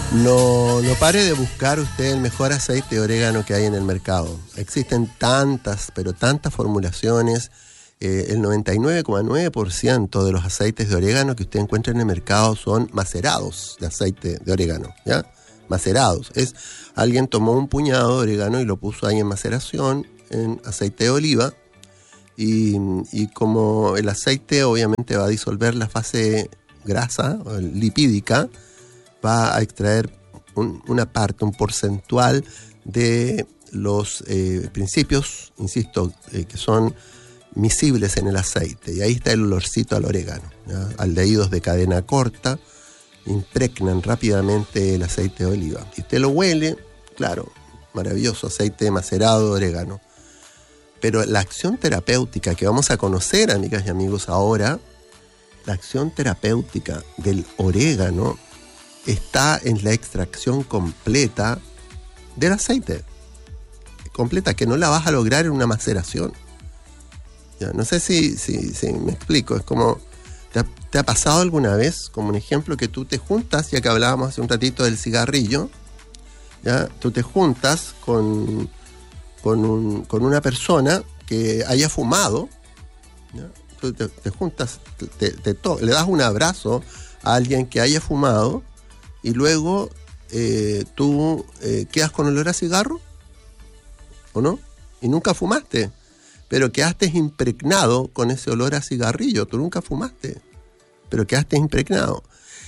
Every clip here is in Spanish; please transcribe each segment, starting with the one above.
No pare de buscar usted el mejor aceite de orégano que hay en el mercado. Existen tantas, pero tantas formulaciones. El 99,9% de los aceites de orégano que usted encuentra en el mercado son macerados de aceite de orégano, ¿ya? Macerados. Alguien tomó un puñado de orégano y lo puso ahí en maceración, en aceite de oliva, y como el aceite obviamente va a disolver la fase grasa, o lipídica, va a extraer una parte, un porcentual de los principios, insisto, que son miscibles en el aceite. Y ahí está el olorcito al orégano, ¿ya? Aldehídos de cadena corta impregnan rápidamente el aceite de oliva. Y usted lo huele, claro, maravilloso aceite macerado de orégano. Pero la acción terapéutica que vamos a conocer, amigas y amigos, ahora, la acción terapéutica del orégano está en la extracción completa del aceite. Completa, que no la vas a lograr en una maceración. Ya, no sé si me explico. Es como, ¿te ha pasado alguna vez, como un ejemplo, que tú te juntas, ya que hablábamos hace un ratito del cigarrillo, ¿ya? Tú te juntas con una persona que haya fumado, ¿ya? Tú te juntas, le das un abrazo a alguien que haya fumado, y luego tú quedas con olor a cigarro, ¿o no? Y nunca fumaste, pero quedaste impregnado con ese olor a cigarrillo. Tú nunca fumaste, pero quedaste impregnado.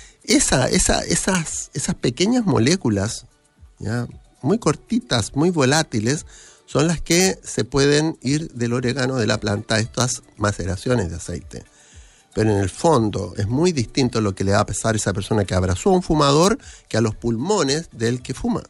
Esas pequeñas moléculas, ¿ya? Muy cortitas, muy volátiles, son las que se pueden ir del orégano de la planta a estas maceraciones de aceite. Pero en el fondo es muy distinto lo que le va a pasar a esa persona que abrazó a un fumador que a los pulmones del que fuma.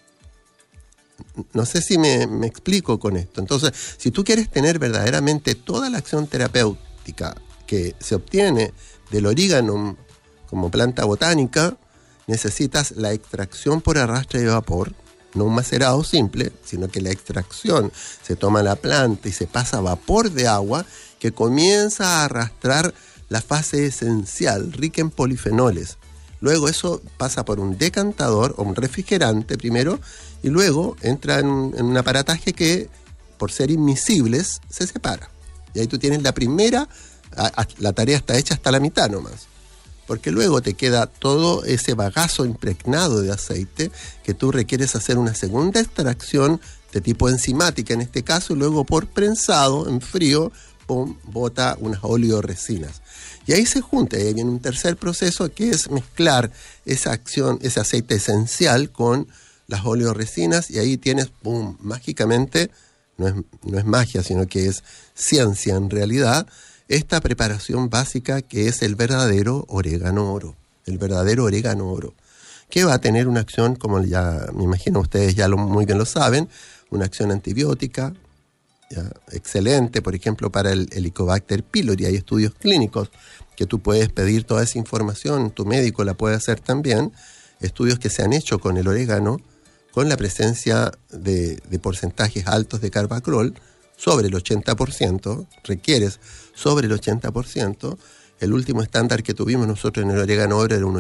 No sé si me explico con esto. Entonces, si tú quieres tener verdaderamente toda la acción terapéutica que se obtiene del orégano como planta botánica, necesitas la extracción por arrastre de vapor, no un macerado simple, sino que la extracción, se toma la planta y se pasa a vapor de agua que comienza a arrastrar la fase esencial, rica en polifenoles. Luego eso pasa por un decantador o un refrigerante primero, y luego entra en un aparataje que, por ser inmiscibles, se separa. Y ahí tú tienes la primera, la tarea está hecha hasta la mitad nomás. Porque luego te queda todo ese bagazo impregnado de aceite que tú requieres hacer una segunda extracción de tipo enzimática en este caso, y luego por prensado en frío, bota unas oleoresinas. Y ahí se junta, y ahí viene un tercer proceso que es mezclar esa acción, ese aceite esencial con las oleoresinas, y ahí tienes, ¡pum!, mágicamente, no es magia, sino que es ciencia en realidad, esta preparación básica que es el verdadero orégano oro. El verdadero orégano oro, que va a tener una acción, como ya me imagino ustedes ya muy bien lo saben, una acción antibiótica, ¿ya? Excelente, por ejemplo, para el Helicobacter pylori. Hay estudios clínicos que tú puedes pedir toda esa información, tu médico la puede hacer también, estudios que se han hecho con el orégano, con la presencia de porcentajes altos de carbacrol, sobre el 80%, requieres sobre el 80%, el último estándar que tuvimos nosotros en el orégano oro era un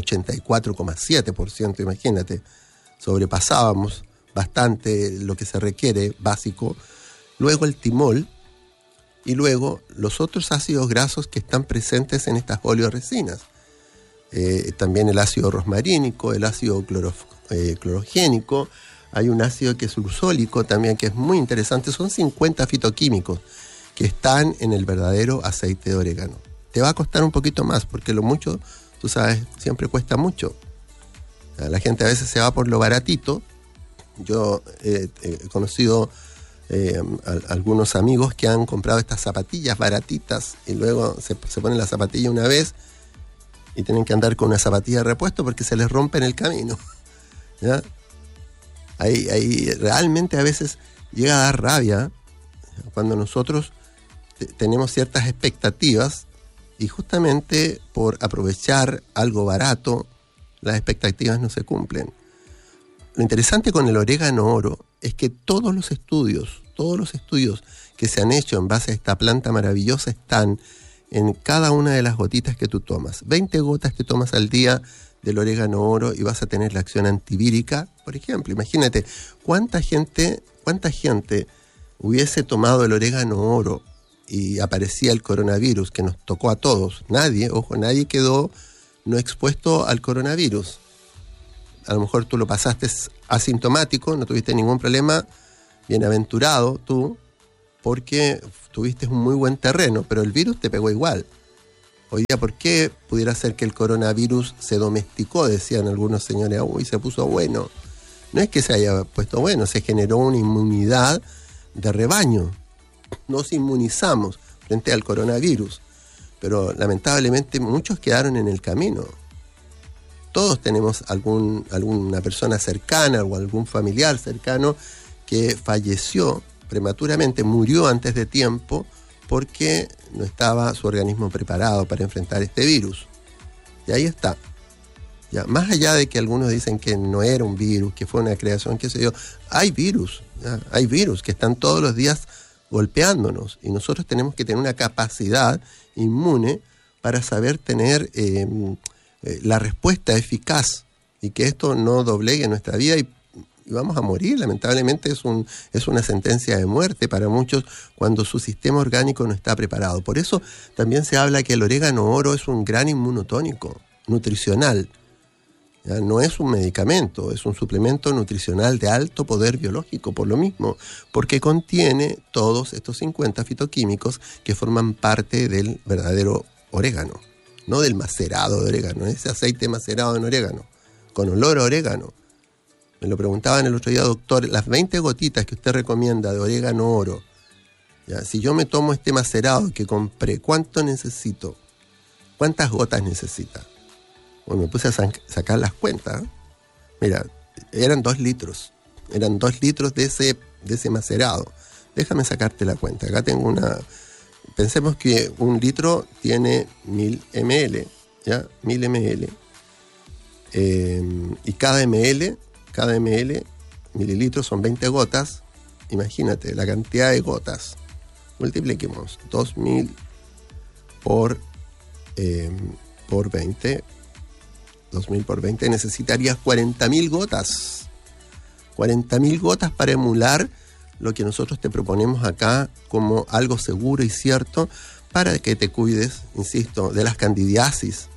84,7%, imagínate, sobrepasábamos bastante lo que se requiere básico. Luego el timol, y luego los otros ácidos grasos que están presentes en estas oleoresinas. También el ácido rosmarínico, el ácido clorogénico, hay un ácido que es ursólico también, que es muy interesante. Son 50 fitoquímicos que están en el verdadero aceite de orégano. Te va a costar un poquito más, porque lo mucho, tú sabes, siempre cuesta mucho. La gente a veces se va por lo baratito. Yo he conocido algunos amigos que han comprado estas zapatillas baratitas y luego se ponen la zapatilla una vez y tienen que andar con una zapatilla de repuesto porque se les rompe en el camino, ¿ya? Ahí realmente a veces llega a dar rabia cuando nosotros tenemos ciertas expectativas y justamente por aprovechar algo barato las expectativas no se cumplen. Lo interesante con el orégano oro es que todos los estudios que se han hecho en base a esta planta maravillosa están en cada una de las gotitas que tú tomas. 20 gotas que tomas al día del orégano oro y vas a tener la acción antivírica, por ejemplo. Imagínate, ¿cuánta gente hubiese tomado el orégano oro y aparecía el coronavirus que nos tocó a todos? Nadie quedó no expuesto al coronavirus. A lo mejor tú lo pasaste asintomático, no tuviste ningún problema, bienaventurado tú, porque tuviste un muy buen terreno, pero el virus te pegó igual. Hoy día, ¿por qué pudiera ser que el coronavirus se domesticó? Decían algunos señores, uy, se puso bueno. No es que se haya puesto bueno, se generó una inmunidad de rebaño. Nos inmunizamos frente al coronavirus, pero lamentablemente muchos quedaron en el camino. Todos tenemos alguna persona cercana o algún familiar cercano que falleció prematuramente, murió antes de tiempo porque no estaba su organismo preparado para enfrentar este virus. Y ahí está. Ya, más allá de que algunos dicen que no era un virus, que fue una creación, qué sé yo, hay virus que están todos los días golpeándonos y nosotros tenemos que tener una capacidad inmune para saber tener la respuesta eficaz y que esto no doblegue nuestra vida y vamos a morir. Lamentablemente es una sentencia de muerte para muchos cuando su sistema orgánico no está preparado. Por eso también se habla que el orégano oro es un gran inmunotónico nutricional. ¿Ya? No es un medicamento, es un suplemento nutricional de alto poder biológico, por lo mismo, porque contiene todos estos 50 fitoquímicos que forman parte del verdadero orégano, no del macerado de orégano, ese aceite macerado en orégano, con olor a orégano. Me lo preguntaban el otro día, doctor, las 20 gotitas que usted recomienda de orégano oro, ¿ya? Si yo me tomo este macerado que compré, ¿cuánto necesito? ¿Cuántas gotas necesita? Bueno, me puse a sacar las cuentas. Mira, eran 2 litros. Eran 2 litros de ese macerado. Déjame sacarte la cuenta. Acá tengo una... Pensemos que 1 litro tiene 1000 ml, ¿ya? 1000 ml. Y cada ml, mililitros, son 20 gotas. Imagínate la cantidad de gotas. Multipliquemos 2000 por 20. 2000 por 20, necesitarías 40.000 gotas. 40.000 gotas para emular lo que nosotros te proponemos acá como algo seguro y cierto para que te cuides, insisto, de las candidiasis.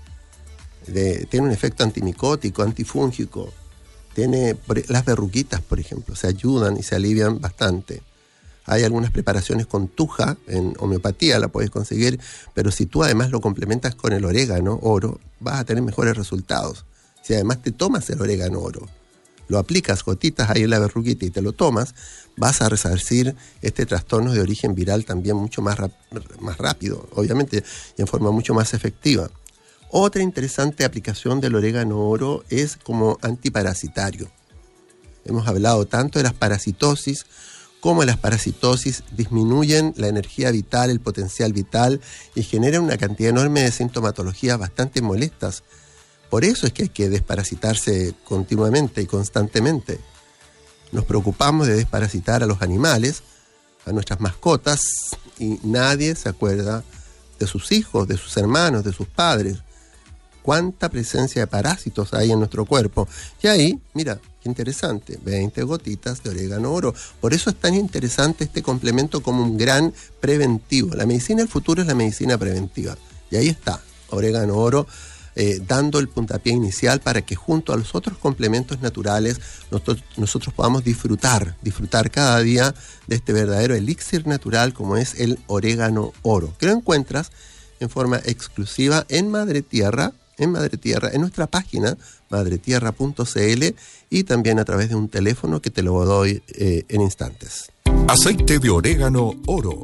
Tiene un efecto antimicótico, antifúngico. Tiene las verruguitas, por ejemplo, se ayudan y se alivian bastante. Hay algunas preparaciones con tuja, en homeopatía la puedes conseguir, pero si tú además lo complementas con el orégano oro, vas a tener mejores resultados. Si además te tomas el orégano oro, lo aplicas gotitas ahí en la verruguita y te lo tomas, vas a resarcir este trastorno de origen viral también mucho más rápido, obviamente, y en forma mucho más efectiva. Otra interesante aplicación del orégano oro es como antiparasitario. Hemos hablado tanto de las parasitosis, cómo las parasitosis disminuyen la energía vital, el potencial vital y generan una cantidad enorme de sintomatologías bastante molestas. Por eso es que hay que desparasitarse continuamente y constantemente. Nos preocupamos de desparasitar a los animales, a nuestras mascotas, y nadie se acuerda de sus hijos, de sus hermanos, de sus padres. Cuánta presencia de parásitos hay en nuestro cuerpo. Y ahí, mira, qué interesante, 20 gotitas de orégano oro. Por eso es tan interesante este complemento como un gran preventivo. La medicina del futuro es la medicina preventiva. Y ahí está, orégano oro, dando el puntapié inicial para que junto a los otros complementos naturales nosotros podamos disfrutar cada día de este verdadero elixir natural como es el orégano oro, que lo encuentras en forma exclusiva en Madre Tierra, en nuestra página madretierra.cl y también a través de un teléfono que te lo doy en instantes. Aceite de orégano oro,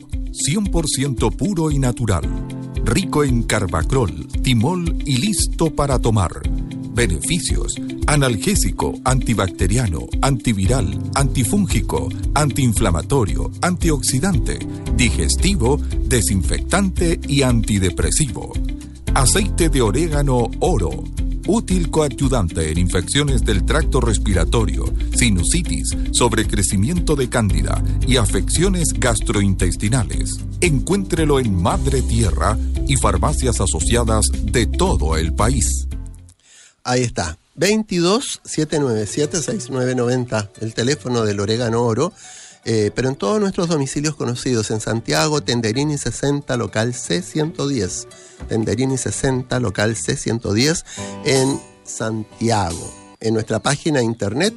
100% puro y natural, rico en carbacrol, timol y listo para tomar. Beneficios: analgésico, antibacteriano, antiviral, antifúngico, antiinflamatorio, antioxidante, digestivo, desinfectante y antidepresivo. Aceite de orégano oro, útil coadyuvante en infecciones del tracto respiratorio, sinusitis, sobrecrecimiento de cándida y afecciones gastrointestinales. Encuéntrelo en Madre Tierra y farmacias asociadas de todo el país. Ahí está. 22-797-6990, el teléfono del Orégano Oro. Pero en todos nuestros domicilios conocidos, en Santiago, Tenderini 60, local C110. Tenderini 60, local C110, en Santiago. En nuestra página de internet,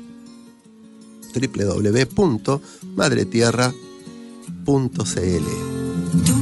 www.madretierra.cl.